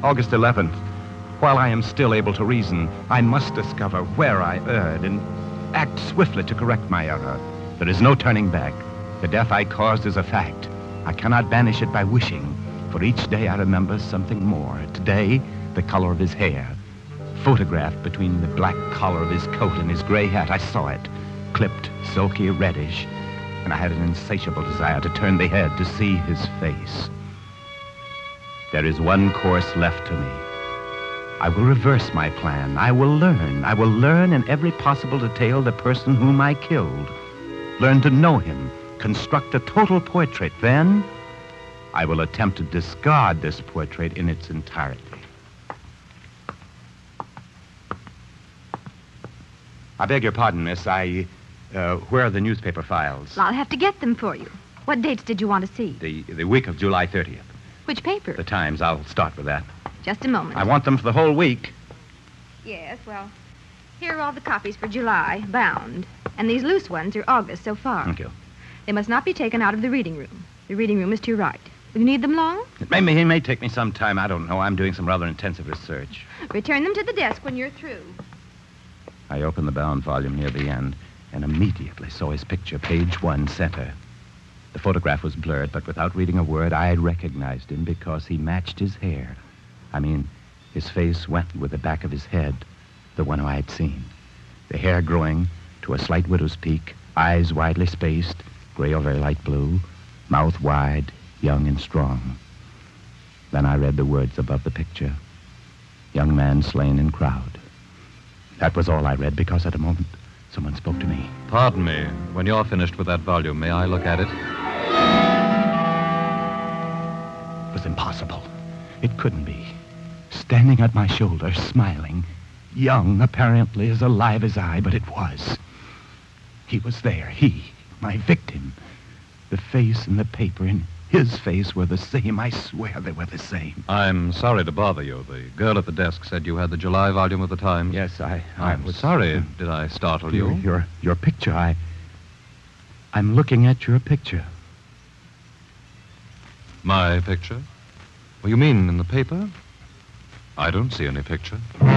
August 11th. While I am still able to reason, I must discover where I erred and act swiftly to correct my error. There is no turning back. The death I caused is a fact. I cannot banish it by wishing, for each day I remember something more. Today, the color of his hair. Photographed between the black collar of his coat and his gray hat, I saw it. Clipped, silky, reddish. And I had an insatiable desire to turn the head to see his face. There is one course left to me. I will reverse my plan. I will learn in every possible detail the person whom I killed. Learn to know him, construct a total portrait. Then, I will attempt to discard this portrait in its entirety. I beg your pardon, miss. Where are the newspaper files? Well, I'll have to get them for you. What dates did you want to see? The week of July 30th. Which paper? The Times. I'll start with that. Just a moment. I want them for the whole week. Yes, well, here are all the copies for July, bound. And these loose ones are August so far. Thank you. They must not be taken out of the reading room. The reading room is to your right. Will you need them long? It may take me some time. I don't know. I'm doing some rather intensive research. Return them to the desk when you're through. I opened the bound volume near the end and immediately saw his picture, page 1, center. The photograph was blurred, but without reading a word, I recognized him because he matched his hair. I mean, his face went with the back of his head, the one I had seen. The hair growing to a slight widow's peak, eyes widely spaced, gray or very light blue, mouth wide, young and strong. Then I read the words above the picture. Young man slain in crowd. That was all I read because at a moment someone spoke to me. Pardon me. When you're finished with that volume, may I look at it? It was impossible. It couldn't be. Standing at my shoulder, smiling, young, apparently as alive as I, but it was. He was there. He, my victim. The face and the paper in his face were the same. I swear they were the same. I'm sorry to bother you. The girl at the desk said you had the July volume of the Times. Yes, I'm was sorry. Did I startle you? Your picture. I'm looking at your picture. My picture? Well, you mean in the paper? I don't see any picture.